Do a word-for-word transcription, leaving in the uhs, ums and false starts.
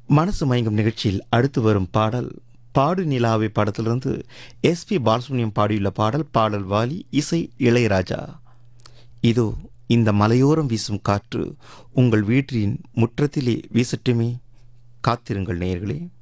மனசு மயங்கும் நிகழ்ச்சியில் அடுத்து வரும் பாடல் பாடு நிலாவை படத்திலிருந்து எஸ்பி பாலசுப்ரமணியம் பாடியுள்ள பாடல். பாடல் வாலி, இசை இளையராஜா. இதோ இந்த மலையோரம் வீசும் காற்று உங்கள் வீட்டின் முற்றத்திலே வீசட்டுமே. காத்திருங்கள் நேயர்களே.